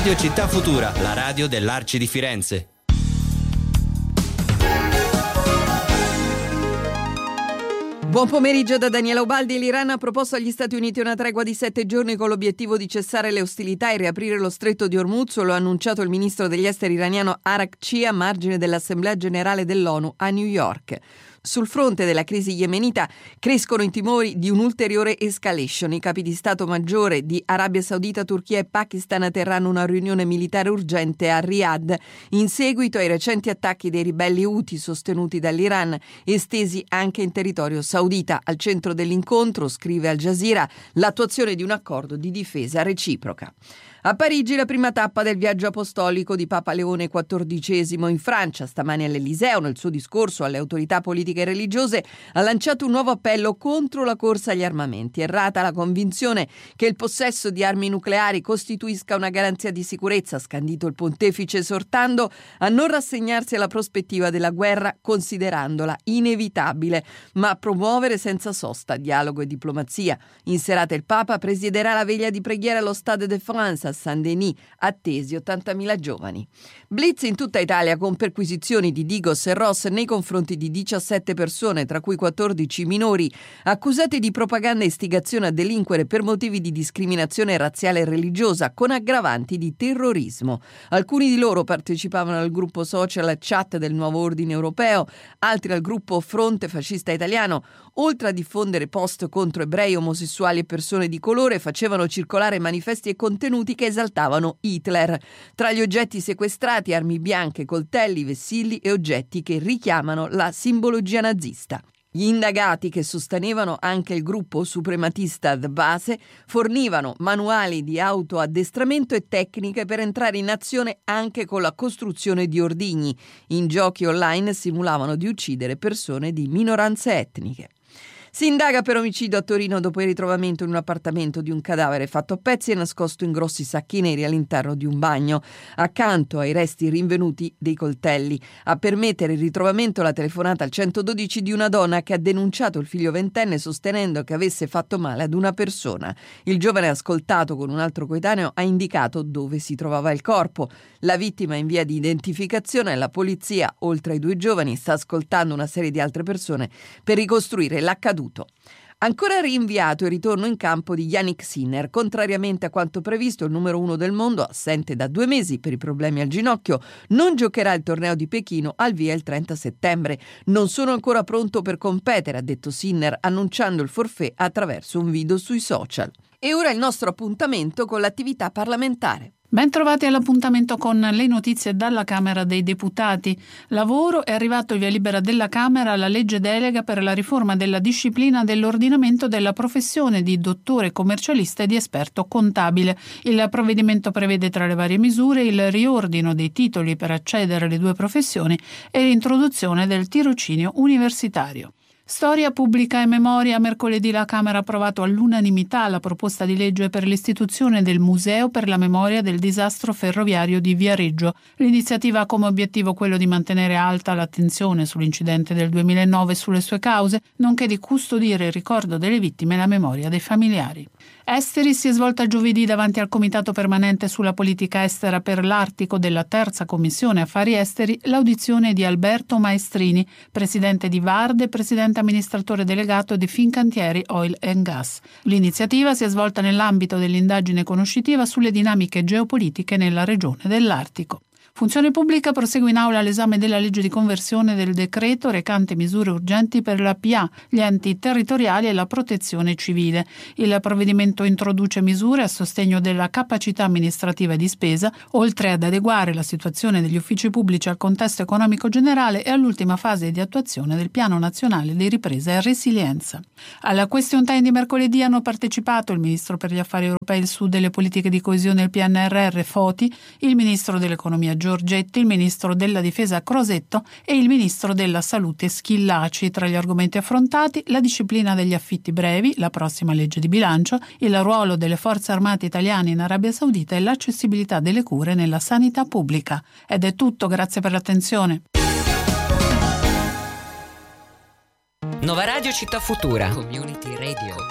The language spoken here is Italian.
Radio Città Futura, la radio dell'Arci di Firenze. Buon pomeriggio da Daniela Ubaldi. L'Iran ha proposto agli Stati Uniti una tregua di 7 giorni con l'obiettivo di cessare le ostilità e riaprire lo stretto di Hormuz. Lo ha annunciato il ministro degli esteri iraniano Arakci a margine dell'Assemblea generale dell'ONU a New York. Sul fronte della crisi yemenita crescono i timori di un'ulteriore escalation. I capi di Stato Maggiore di Arabia Saudita, Turchia e Pakistan terranno una riunione militare urgente a Riyadh in seguito ai recenti attacchi dei ribelli Houthi sostenuti dall'Iran, estesi anche in territorio saudita. Al centro dell'incontro, scrive Al Jazeera, l'attuazione di un accordo di difesa reciproca. A Parigi la prima tappa del viaggio apostolico di Papa Leone XIV in Francia. Stamani all'Eliseo, nel suo discorso alle autorità politiche e religiose, ha lanciato un nuovo appello contro la corsa agli armamenti. Errata la convinzione che il possesso di armi nucleari costituisca una garanzia di sicurezza, ha scandito il pontefice, esortando a non rassegnarsi alla prospettiva della guerra, considerandola inevitabile, ma a promuovere senza sosta dialogo e diplomazia. In serata il Papa presiederà la veglia di preghiera allo Stade de France a Saint-Denis, attesi 80.000 giovani. Blitz in tutta Italia con perquisizioni di Digos e Ross nei confronti di 17 persone, tra cui 14 minori, accusate di propaganda e istigazione a delinquere per motivi di discriminazione razziale e religiosa, con aggravanti di terrorismo. Alcuni di loro partecipavano al gruppo social Chat del Nuovo Ordine Europeo, altri al gruppo Fronte Fascista Italiano. Oltre a diffondere post contro ebrei, omosessuali e persone di colore, facevano circolare manifesti e contenuti che esaltavano Hitler. Tra gli oggetti sequestrati, armi bianche, coltelli, vessilli e oggetti che richiamano la simbologia nazista. Gli indagati, che sostenevano anche il gruppo suprematista The Base, fornivano manuali di autoaddestramento e tecniche per entrare in azione anche con la costruzione di ordigni. In giochi online simulavano di uccidere persone di minoranze etniche. Si indaga per omicidio a Torino dopo il ritrovamento in un appartamento di un cadavere fatto a pezzi e nascosto in grossi sacchi neri all'interno di un bagno. Accanto ai resti rinvenuti dei coltelli. A permettere il ritrovamento la telefonata al 112 di una donna che ha denunciato il figlio ventenne sostenendo che avesse fatto male ad una persona. Il giovane, ascoltato con un altro coetaneo, ha indicato dove si trovava il corpo. La vittima è in via di identificazione e la polizia, oltre ai 2 giovani, sta ascoltando una serie di altre persone per ricostruire l'accaduto. Ancora rinviato il ritorno in campo di Jannik Sinner. Contrariamente a quanto previsto, il numero 1 del mondo, assente da 2 mesi per i problemi al ginocchio, non giocherà il torneo di Pechino al via il 30 settembre. Non sono ancora pronto per competere, ha detto Sinner, annunciando il forfait attraverso un video sui social. E ora il nostro appuntamento con l'attività parlamentare. Ben trovati all'appuntamento con le notizie dalla Camera dei Deputati. Lavoro: è arrivato il via libera della Camera alla legge delega per la riforma della disciplina dell'ordinamento della professione di dottore commercialista e di esperto contabile. Il provvedimento prevede tra le varie misure il riordino dei titoli per accedere alle 2 professioni e l'introduzione del tirocinio universitario. Storia pubblica e memoria. Mercoledì la Camera ha approvato all'unanimità la proposta di legge per l'istituzione del Museo per la memoria del disastro ferroviario di Viareggio. L'iniziativa ha come obiettivo quello di mantenere alta l'attenzione sull'incidente del 2009 e sulle sue cause, nonché di custodire il ricordo delle vittime e la memoria dei familiari. Esteri si è svolta giovedì davanti al Comitato Permanente sulla Politica Estera per l'Artico della Terza Commissione Affari Esteri l'audizione di Alberto Maestrini, presidente di VARD e presidente amministratore delegato di Fincantieri Oil and Gas. L'iniziativa si è svolta nell'ambito dell'indagine conoscitiva sulle dinamiche geopolitiche nella regione dell'Artico. Funzione Pubblica prosegue in aula l'esame della legge di conversione del decreto recante misure urgenti per la PA, gli enti territoriali e la protezione civile. Il provvedimento introduce misure a sostegno della capacità amministrativa e di spesa, oltre ad adeguare la situazione degli uffici pubblici al contesto economico generale e all'ultima fase di attuazione del Piano Nazionale di Ripresa e Resilienza. Alla question time di mercoledì hanno partecipato il Ministro per gli Affari Europei, il Sud e le politiche di coesione e il PNRR Foti, il Ministro dell'Economia Giorgetti, il Ministro della Difesa Crosetto e il Ministro della Salute Schillaci. Tra gli argomenti affrontati la disciplina degli affitti brevi, la prossima legge di bilancio, il ruolo delle forze armate italiane in Arabia Saudita e l'accessibilità delle cure nella sanità pubblica. Ed è tutto, grazie per l'attenzione. Nova Radio Città Futura. Community Radio.